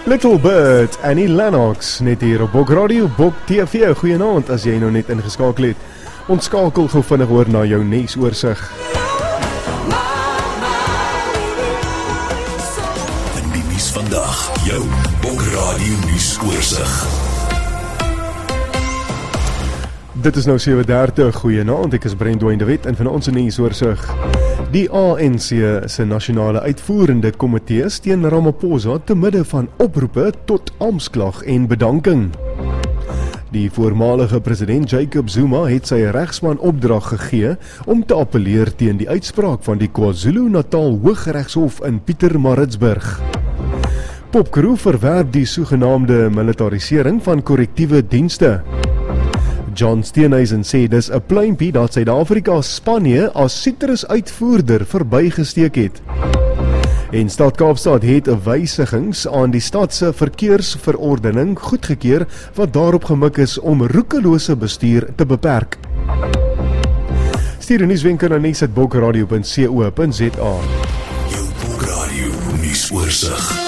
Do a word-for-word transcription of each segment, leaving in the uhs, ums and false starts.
Little Bird, Annie Lennox, net hier op Bok Radio, Bok T V. Goeienaand as jy nou net ingeskakel het. Ons skakel gou vinnig oor na jou nuusoorseig. In die nuus vandag, jou Bok Radio nuusoorseig. Dit is nou sewe dertig, goeienaand, ek is Brandon de Wet en van ons nuusoorseig. Die A N C se nasionale uitvoerende komitee steun Ramaphosa te midde van oproepe tot ampsklag en bedanking. Die voormalige president Jacob Zuma het sy regsman opdrag gegee om te appeleer teen die uitspraak van die KwaZulu-Natal Hooggeregshof in Pietermaritzburg. Popcrew verwerp die sogenaamde militarisering van korrektiewe dienste. John Steenhuisen sê dis 'n pluimpie dat Suid-Afrika Spanje as sitrusuitvoerder verbygesteek het. En Stad Kaapstad het 'n wysigings aan die stad se verkeersverordening goedgekeur wat daarop gemik is om roekelose bestuur te beperk. Stuur 'n nuuswenker na nuus at bokradio punt co punt za. Jou Bok Radio nuusoorseig.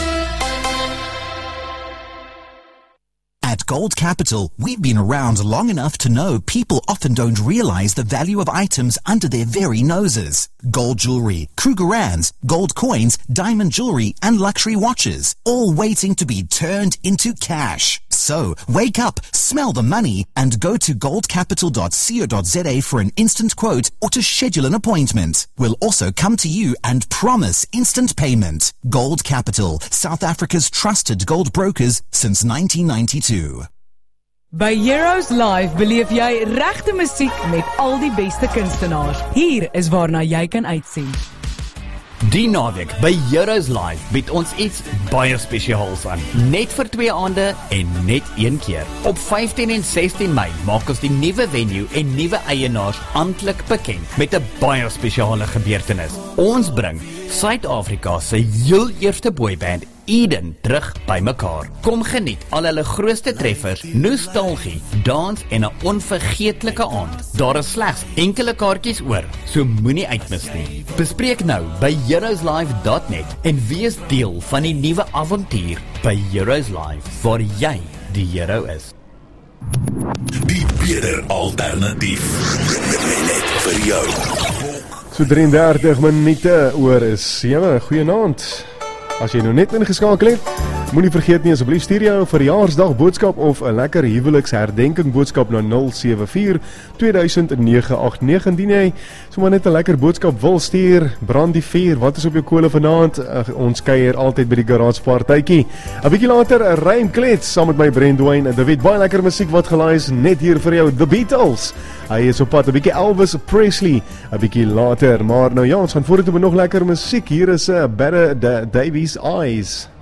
At Gold Capital, we've been around long enough to know people often don't realize the value of items under their very noses. Gold jewelry, Krugerrands, gold coins, diamond jewelry, and luxury watches, all waiting to be turned into cash. So, wake up, smell the money, and go to gold capital dot co dot za for an instant quote or to schedule an appointment. We'll also come to you and promise instant payment. Gold Capital, South Africa's trusted gold brokers since nineteen ninety-two. By Heroes Live beleef jy regte musiek met al die beste kunstenaars. Hier is waarna jy kan uitsien. Die naweek by Heroes Live bied ons iets baie spesiaals aan. Net vir twee aande en net een keer. Op vyftien en sestien Mei maak ons die nuwe venue en nuwe eienaars amptelik bekend met 'n baie spesiale gebeurtenis. Ons bring Suid-Afrika se heel eerste boyband Eden terug by mekaar. Kom geniet al hulle grootste treffers, nostalgie, dans en 'n onvergeetlike aand. Daar is slegs enkele kaartjies oor, so moenie uitmis nie. Bespreek nou by heroes live dot net en wees deel van die nuwe avontuur by Heroes Live, waar jy die hero is. Die beter alternatief. Net vir jou. So drieëndertig minute oor is sewe, goeienaand. As jy nou net ingeskakel het, moenie vergeet nie asseblief stuur jou verjaarsdag boodskap of 'n lekker huweliksherdenking boodskap na nul sewe vier twee duisend nege agt nege indien jy sommer net 'n lekker boodskap wil stuur. Brand die vuur, wat is op jou kole vanaand? Uh, ons kuier altyd by die garage partytjie. 'n Bietjie later 'n rymklets saam met my Brandon en David, baie lekker musiek wat gelaai is net hier vir jou, The Beatles. Hy is op pad, 'n bietjie Elvis Presley, 'n bietjie later, maar nou ja, ons gaan vorentoe met nog lekker musiek. Hier is 'n uh, Better Davies Eyes.